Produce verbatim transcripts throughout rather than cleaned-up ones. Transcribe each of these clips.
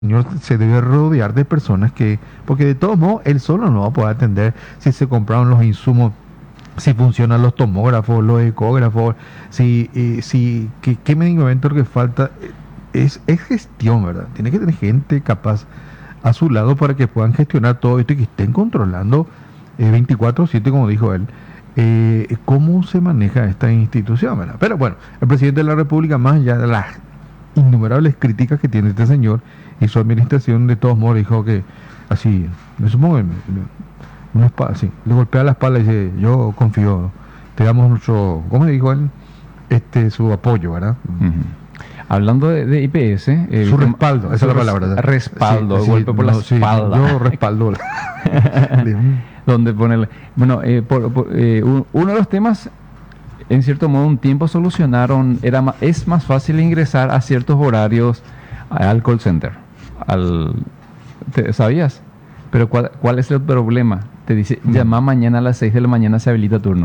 Señor se debe rodear de personas que, porque de todos modos él solo no va a poder atender si se compraron los insumos, si funcionan los tomógrafos, los ecógrafos, si, eh, si qué, qué medicamento lo que falta, eh, es, es gestión, ¿verdad? Tiene que tener gente capaz a su lado para que puedan gestionar todo esto y que estén controlando eh, veinticuatro siete, como dijo él, eh, cómo se maneja esta institución, ¿verdad? Pero bueno, el presidente de la República, más allá de las innumerables críticas que tiene este señor y su administración, de todos modos dijo que así, me supongo que me- me- una espada, así, le golpea la espalda y dice, yo confío, te damos nuestro, ¿cómo le dijo él? Este, su apoyo, ¿verdad? Ujú. Hablando de, de I P S, eh, Su como- respaldo, esa su es la res- palabra, ¿verdad? Respaldo, Sí, sí, golpe por la no, sí, espalda. yo respaldo. Le- Donde ponerle. Bueno, eh, por- por- eh, u- uno de los temas, en cierto modo, un tiempo solucionaron, era ma- es más fácil ingresar a ciertos horarios al call center. Al, te- ¿Sabías? Pero ¿cuál, cuál es el problema? Te dice, Mm. llama mañana a las seis de la mañana, se habilita turno.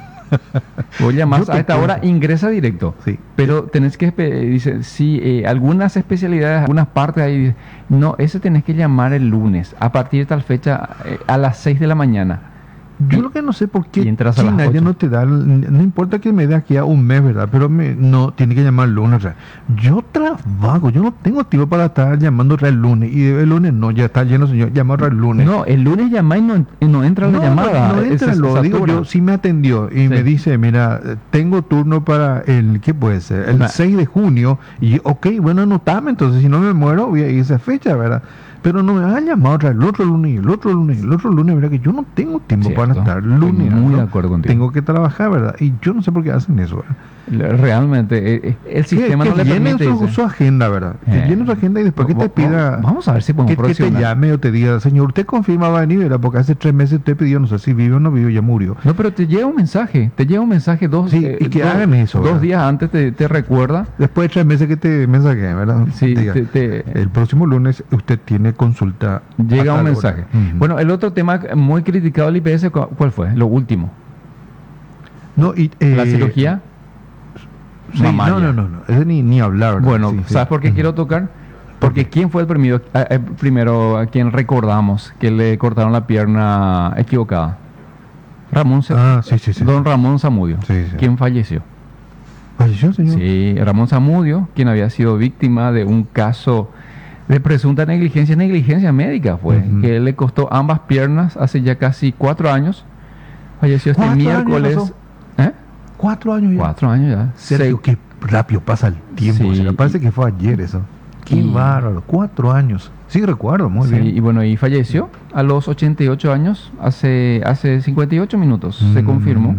Vos llamás Yo te a esta hora, cuento. ingresa directo. Sí. Pero tenés que, espe- dice, sí, eh, algunas especialidades, algunas partes ahí, no, ese tenés que llamar el lunes, a partir de tal fecha, eh, a las seis de la mañana. Yo Y- lo que no sé por qué y entras a las China ya ocho. no te da, el- no importa que me dé aquí a un mes, ¿verdad? Pero me, no, tiene que llamar el lunes. O sea, yo trabajo, yo no tengo tiempo para estar llamando otra el lunes. Y el lunes no, ya está lleno, señor, llama otra el lunes. No, el lunes llamáis y no, en- y no entra la llamada. No, no es- entra, es- lo se digo satura. yo, sí me atendió y Sí. me dice, mira, eh, tengo turno para el, ¿qué puede ser? El Ma- seis de junio, y ok, bueno, anotame, entonces si no me muero voy a ir a esa fecha, ¿verdad? Pero no me van a llamar otra el otro lunes, el otro lunes, el otro lunes, ¿verdad? Que yo no tengo tiempo Cierto. para estar Estoy lunes. muy ¿no? de acuerdo contigo. Tengo que trabajar, ¿verdad? Y yo no sé por qué hacen eso, ¿verdad? Le- Realmente, eh, eh, el sistema que, no que le llenen permite. su, dice. su agenda, ¿verdad? Que Eh. llenen su agenda y después que te Va- va- pida... Vamos a ver si podemos Que, que te presionar. llame o te diga, señor, usted confirma va a venir, ¿verdad? Porque hace tres meses usted pidió, no sé si vive o no vive, ya murió. No, pero te llega un mensaje, te llega un mensaje dos, Sí, y que dos- hagan eso, dos ¿verdad? días antes te, te recuerda. Después de tres meses que te mensajeen, ¿verdad? Sí, Diga, te- te- el próximo lunes usted tiene consulta. a Llega tal un hora. mensaje. Ujú. Bueno, el otro tema muy criticado del I P S, ¿cu- ¿cuál fue? Lo último. No, y, eh, La cirugía. sí, mamaria. no, no, no, no, ese ni, ni hablar, ¿verdad? Bueno, Sí, sí. ¿sabes por qué Ujú. quiero tocar? ¿Por Porque qué? ¿quién fue el primero, eh, eh, primero a quien recordamos que le cortaron la pierna equivocada? Ramón Sa- Ah, sí, sí, sí. Don Ramón Zamudio, Sí, sí. quien falleció. ¿Falleció, señor? Sí, Ramón Zamudio, quien había sido víctima de un caso de presunta negligencia, negligencia médica fue, Ujú. que le costó ambas piernas hace ya casi cuatro años. Falleció este ¿Cuatro años miércoles. pasó? ¿Eh? Cuatro años ya. Cuatro años ya. Sergio, Se- qué rápido pasa el tiempo. Sí, se me parece y- que fue ayer eso. Qué y- bárbaro. Cuatro años. Sí, recuerdo, muy Sí, bien. y bueno, y falleció a los ochenta y ocho años, hace, hace cincuenta y ocho minutos, se Mm. confirmó.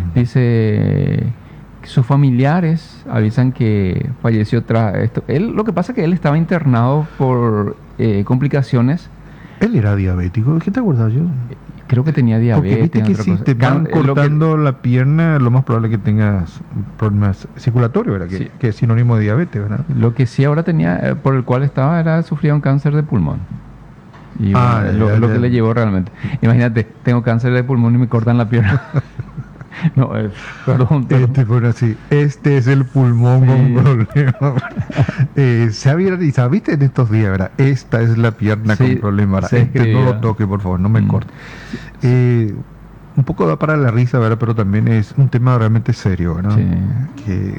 Dice, sus familiares avisan que falleció tras esto. Él, lo que pasa es que él estaba internado por eh, complicaciones, Él era diabético. ¿Qué te acuerdas yo? creo que tenía Porque diabetes. viste que otra si cosa. te van Can- eh, lo que- cortando la pierna, lo más probable es que tengas problemas circulatorios, ¿verdad? Que, Sí. que es sinónimo de diabetes, ¿verdad? Lo que sí ahora tenía, eh, por el cual estaba, era sufría un cáncer de pulmón. Y Ah, bueno, ya, lo, ya, lo ya. que le llevó realmente. Imagínate, tengo cáncer de pulmón y me cortan la pierna. no, eh, perdón, perdón. Este fue así. Este es el pulmón Sí. con problema. eh, se ha viralizado, ¿viste? En estos días, ¿verdad? Esta es la pierna Sí, con problema. ¿verdad? se Este no escribía. lo toque, por favor, no me Mm. corte. Eh, un poco da para la risa, ¿verdad? Pero también es un tema realmente serio, ¿verdad? Sí. Que,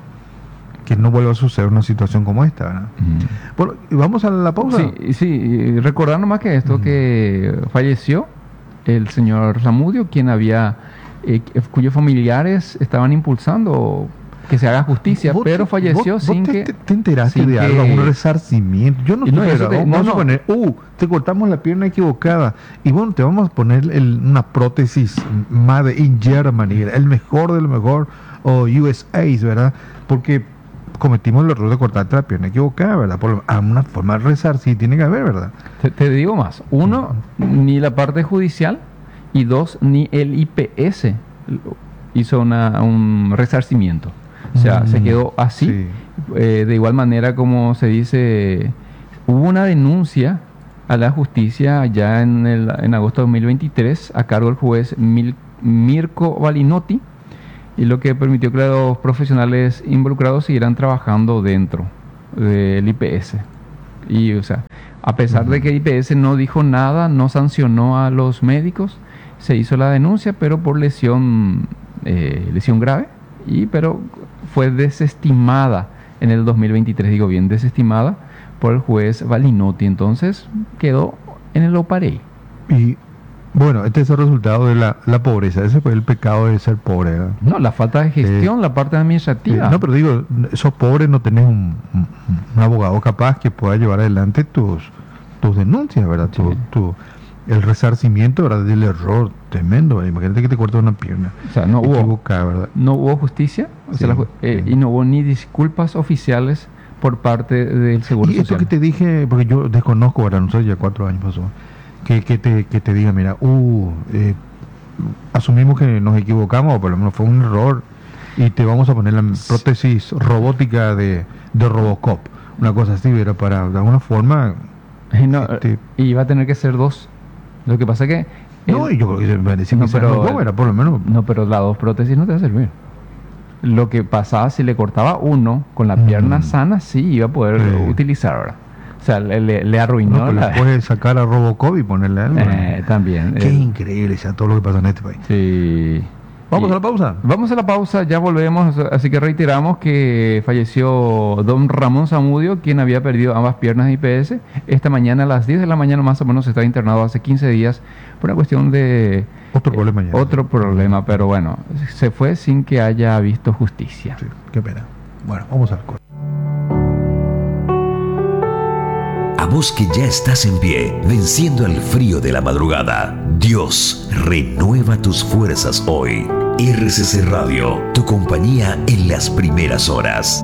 que no vuelva a suceder una situación como esta, ¿verdad? Mm. Bueno, y vamos a la pausa. Sí, sí, y recordar nomás que esto, Ujú. que falleció el señor Zamudio, quien había, eh, cuyos familiares estaban impulsando que se haga justicia, Vos pero te- falleció vos- sin vos te, que... te- te enteraste sin de que- algo, algún resarcimiento. Yo no Y no, supe, eso te- ¿verdad? no, Vamos a no. poner, uh, te cortamos la pierna equivocada. Y bueno, te vamos a poner el- una prótesis Made in Germany, el mejor de lo mejor, o U S A, ¿verdad? Porque cometimos el error de cortarte la pierna equivocada, ¿verdad? Por a una forma de resarcir tiene que haber, ¿verdad? Te, te digo más, uno, ni la parte judicial, y dos, ni el I P S hizo una, un resarcimiento. O sea, se Mm, quedó así. sí. Eh, de igual manera, como se dice, hubo una denuncia a la justicia ya en, el, en agosto de dos mil veintitrés a cargo del juez Mil- Mirko Balinotti, y lo que permitió que los profesionales involucrados siguieran trabajando dentro del I P S. Y, o sea, a pesar uh-huh. de que I P S no dijo nada, no sancionó a los médicos, se hizo la denuncia, pero por lesión, eh, lesión grave, y pero fue desestimada en el dos mil veintitrés, digo bien, desestimada por el juez Valinotti. Entonces quedó en el OPAREI. Y bueno, este es el resultado de la, la pobreza. Ese fue el pecado de ser pobre, ¿verdad? No, la falta de gestión, eh, la parte administrativa. Eh, no, pero digo, sos pobre, no tenés un, un, un abogado capaz que pueda llevar adelante tus, tus denuncias, ¿verdad? Sí. Tu, tu, el resarcimiento, ¿verdad?, del error tremendo, ¿verdad? Imagínate que te corta una pierna. O sea, no hubo, ¿verdad? No hubo justicia, o sí, sea, la, eh, sí. y no hubo ni disculpas oficiales por parte del Seguro y Social. Y esto que te dije, porque yo desconozco, ¿verdad? No sé, ya cuatro años pasó. Que, que, te, que te diga, mira, uh, eh, asumimos que nos equivocamos, o por lo menos fue un error, y te vamos a poner la prótesis robótica de, de Robocop, una cosa así, era para, de alguna forma... Y, no, este, y va a tener que ser dos. Lo que pasa que... No, el, yo creo que me decía no, que pero, no, era por lo menos... No, pero las dos prótesis no te va a servir. Lo que pasaba, si le cortaba uno, con la mm. pierna sana, sí iba a poder sí. utilizar ahora. O sea, le, le, le arruinó. No, la... le puedes sacar a Robocop y ponerle algo. Eh, también. Qué eh. increíble, ya todo lo que pasa en este país. Sí. ¿Vamos y a la pausa? Vamos a la pausa, ya volvemos. Así que reiteramos que falleció don Ramón Zamudio, quien había perdido ambas piernas de I P S. Esta mañana a las diez de la mañana más o menos estaba internado hace quince días por una cuestión de... Otro problema ya. Otro problema, pero bueno, se fue sin que haya visto justicia. Sí, qué pena. Bueno, vamos al corte. A vos que ya estás en pie, venciendo el frío de la madrugada, Dios renueva tus fuerzas hoy. R C C Radio, tu compañía en las primeras horas.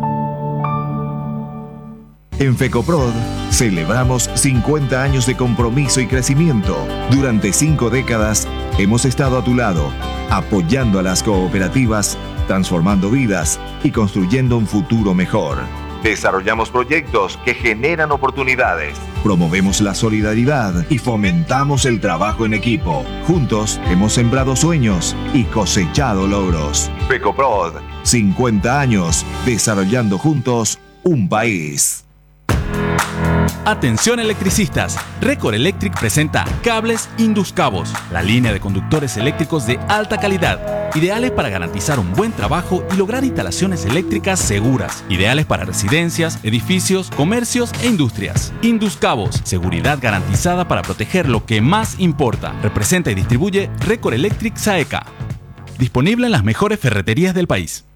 En FECOPROD celebramos cincuenta años de compromiso y crecimiento. Durante cinco décadas hemos estado a tu lado, apoyando a las cooperativas, transformando vidas y construyendo un futuro mejor. Desarrollamos proyectos que generan oportunidades. Promovemos la solidaridad y fomentamos el trabajo en equipo. Juntos hemos sembrado sueños y cosechado logros. FECOPROD, cincuenta años desarrollando juntos un país. Atención electricistas, Record Electric presenta Cables Induscabos, la línea de conductores eléctricos de alta calidad, ideales para garantizar un buen trabajo y lograr instalaciones eléctricas seguras, ideales para residencias, edificios, comercios e industrias. Induscabos, seguridad garantizada para proteger lo que más importa. Representa y distribuye Record Electric Saeca. Disponible en las mejores ferreterías del país.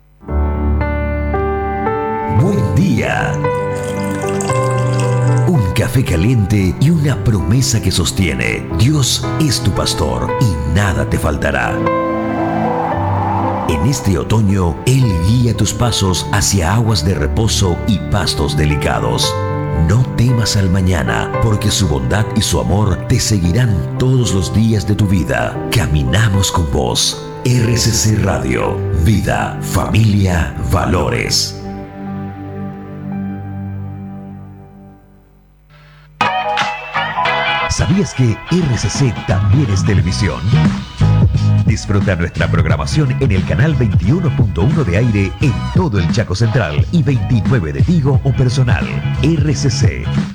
Buen día. Un café caliente y una promesa que sostiene. Dios es tu pastor y nada te faltará. En este otoño, Él guía tus pasos hacia aguas de reposo y pastos delicados. No temas al mañana, porque su bondad y su amor te seguirán todos los días de tu vida. Caminamos con vos. R C C Radio. Vida, familia, valores. ¿Sabías que R C C también es televisión? Disfruta nuestra programación en el canal veintiuno punto uno de aire en todo el Chaco Central y veintinueve de Tigo o Personal. R C C,